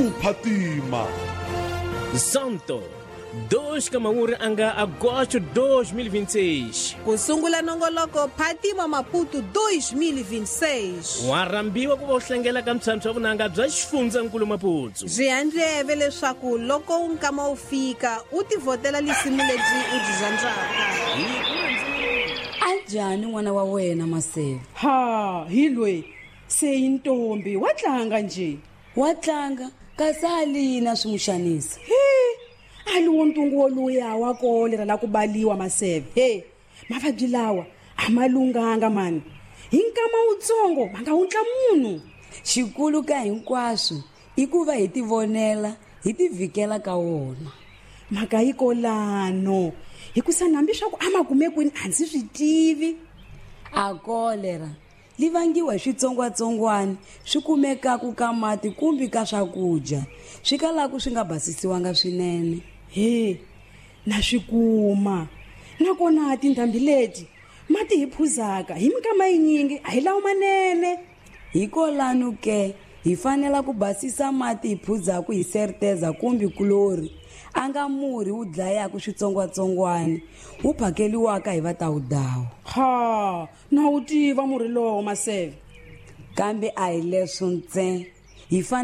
Kuphatima. Santo 2 Kamanguri anga agosto 2026. Ku sungula nongoloko Phatima Maputo 2026. Warambiwa ku vohlengela ka mtshantshwa wa vunanga bya Xifundzakulu Maputo. Ziyandleve leswaku loko unkama wu fika u tivhotela lisimu lebyi u byi zandzaka. Anjani n'wana wa wena Maseve? Ha, hilwe se intombi watlanga nje. Wa tlanga kasi alina swimuxanisa. Aliwo ntungu woluya wa kolera la ku baliwa Maseve. Mavabyi lawa amalunganga mani. Hinkama utsongo manga untla munhu. Xikulu ka hinkwaswo i ku va hi tivonela hi tivikela ka wona. Maka yi kolano hikusa nambi swa ku amakumekwini a ndzi swi tivi. A kolera li vangiwa hi switsongwatsongwana swi kumekaka ka mati kumbe ka swakudya swi kalaku swi nga basisiwanga swinene. Na swikuma nakona tindhambi leti mati hi phuzaka hi mikama yinyingi a hi lawa manene. Hikolano ke hi fanela ku basisa mati hi phuzaku hi serteza kumbe klori anga murhi wu dlayaku switsongwatsongwana wu phakeliwaka hi vatawudawu. Ha, na wu tiva murhi lowo Maseve. Kambe a hi leswo ntsena hi